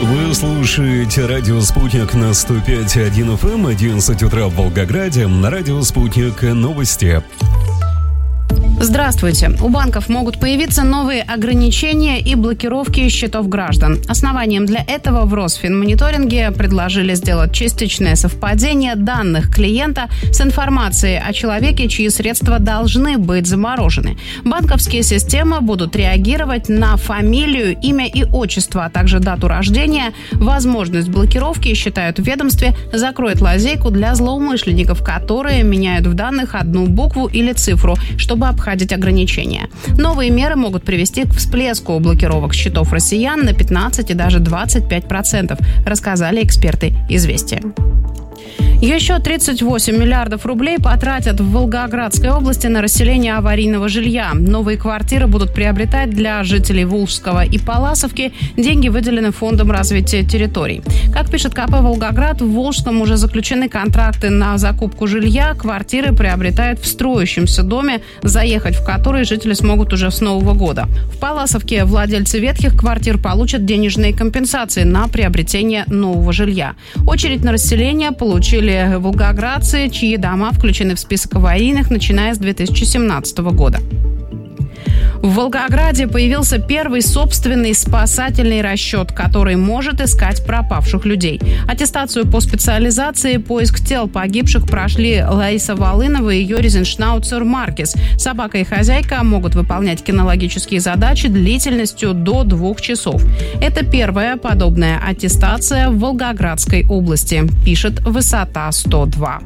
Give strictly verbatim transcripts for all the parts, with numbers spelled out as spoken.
Вы слушаете радио «Спутник» на сто пять и один эф эм, одиннадцать утра в Волгограде. На радио «Спутник» новости. Здравствуйте. У банков могут появиться новые ограничения и блокировки счетов граждан. Основанием для этого в Росфинмониторинге предложили сделать частичное совпадение данных клиента с информацией о человеке, чьи средства должны быть заморожены. Банковские системы будут реагировать на фамилию, имя и отчество, а также дату рождения. Возможность блокировки, считают в ведомстве, закроет лазейку для злоумышленников, которые меняют в данных одну букву или цифру, чтобы обходить ограничения. Новые меры могут привести к всплеску блокировок счетов россиян на пятнадцать и даже двадцать пять процентов, рассказали эксперты «Известия». Еще тридцать восемь миллиардов рублей потратят в Волгоградской области на расселение аварийного жилья. Новые квартиры будут приобретать для жителей Волжского и Паласовки. Деньги выделены Фондом развития территорий. Как пишет ка пэ «Волгоград», в Волжском уже заключены контракты на закупку жилья. Квартиры приобретают в строящемся доме, заехать в который жители смогут уже с Нового года. В Паласовке владельцы ветхих квартир получат денежные компенсации на приобретение нового жилья. Очередь на расселение получили волгоградцы, чьи дома включены в список аварийных, начиная с две тысячи семнадцатого года. В Волгограде появился первый собственный спасательный расчет, который может искать пропавших людей. Аттестацию по специализации «Поиск тел погибших» прошли Лариса Волынова и Йоризен Шнауцер Маркес. Собака и хозяйка могут выполнять кинологические задачи длительностью до двух часов. Это первая подобная аттестация в Волгоградской области, пишет «Высота сто два».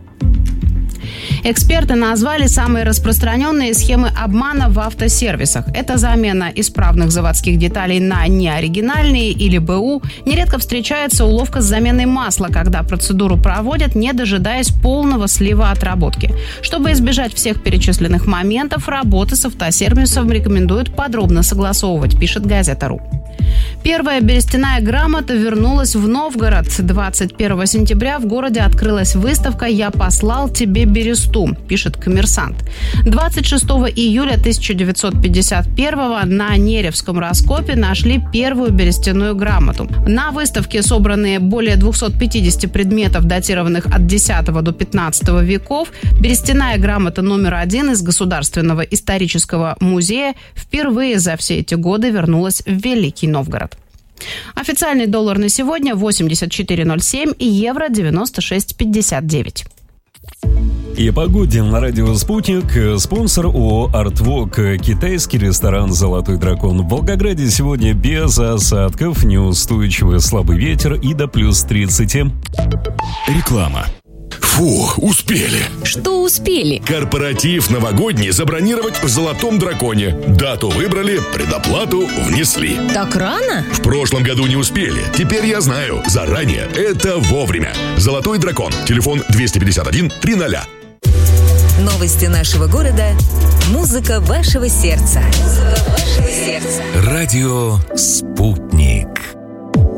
Эксперты назвали самые распространенные схемы обмана в автосервисах. Это замена исправных заводских деталей на неоригинальные или бэ у. Нередко встречается уловка с заменой масла, когда процедуру проводят, не дожидаясь полного слива отработки. Чтобы избежать всех перечисленных моментов, работы с автосервисом рекомендуют подробно согласовывать, пишет газета.ру. Первая берестяная грамота вернулась в Новгород. двадцать первого сентября в городе открылась выставка «Я послал тебе бересту», пишет «Коммерсант». двадцать шестого июля тысяча девятьсот пятьдесят первого на Неревском раскопе нашли первую берестяную грамоту. На выставке собраны более двухсот пятидесяти предметов, датированных от десятого до пятнадцатого веков. Берестяная грамота номер один из Государственного исторического музея впервые за все эти годы вернулась в Великий Новгород. Официальный доллар на сегодня восемьдесят четыре ноль семь и евро девяносто шесть пятьдесят девять. И погоде на радио «Спутник». Спонсор ООО «Артвок». Китайский ресторан «Золотой дракон». В Волгограде сегодня без осадков, неустойчивый слабый ветер и до плюс тридцати. Реклама. Фу, успели. Что успели? Корпоратив новогодний забронировать в «Золотом драконе». Дату выбрали, предоплату внесли. Так рано? В прошлом году не успели. Теперь я знаю. Заранее. Это вовремя. «Золотой дракон». Телефон двести пятьдесят один триста. Новости нашего города. Музыка вашего сердца. Музыка вашего сердца. Радио «Спутник».